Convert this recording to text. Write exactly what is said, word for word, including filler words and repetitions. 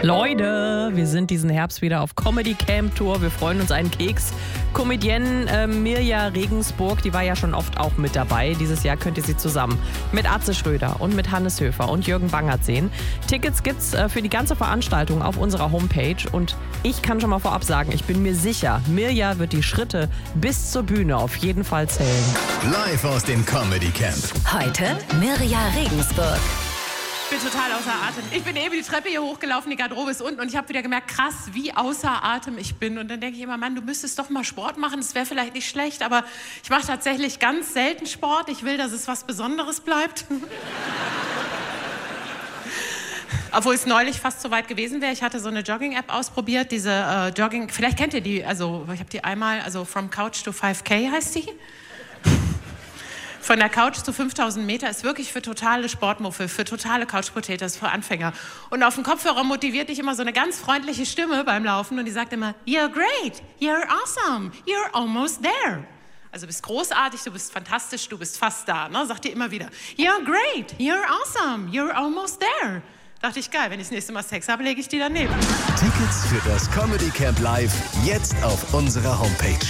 Leute, wir sind diesen Herbst wieder auf Comedy Camp Tour. Wir freuen uns einen Keks. Comedienne äh, Mirja Regensburg, die war ja schon oft auch mit dabei. Dieses Jahr könnt ihr sie zusammen mit Atze Schröder und mit Hannes Höfer und Jürgen Bangert sehen. Tickets gibt's äh, für die ganze Veranstaltung auf unserer Homepage. Und ich kann schon mal vorab sagen, ich bin mir sicher, Mirja wird die Schritte bis zur Bühne auf jeden Fall zählen. Live aus dem Comedy Camp. Heute Mirja Regensburg. Ich bin total außer Atem. Ich bin eben die Treppe hier hochgelaufen, die Garderobe ist unten und ich habe wieder gemerkt, krass, wie außer Atem ich bin. Und dann denke ich immer, Mann, du müsstest doch mal Sport machen, das wäre vielleicht nicht schlecht, aber ich mache tatsächlich ganz selten Sport. Ich will, dass es was Besonderes bleibt. Obwohl es neulich fast so weit gewesen wäre. Ich hatte so eine Jogging-App ausprobiert, diese äh, Jogging, vielleicht kennt ihr die, also ich habe die einmal, also From Couch to five K heißt die. Von der Couch zu fünftausend Meter ist wirklich für totale Sportmuffel, für totale Couch-Potatoes, für Anfänger. Und auf dem Kopfhörer motiviert dich immer so eine ganz freundliche Stimme beim Laufen und die sagt immer, you're great, you're awesome, you're almost there. Also du bist großartig, du bist fantastisch, du bist fast da. Ne? Sagt dir immer wieder, you're great, you're awesome, you're almost there. Dachte ich, geil, wenn ich das nächste Mal Sex habe, lege ich die daneben. Tickets für das Comedy Camp Live jetzt auf unserer Homepage.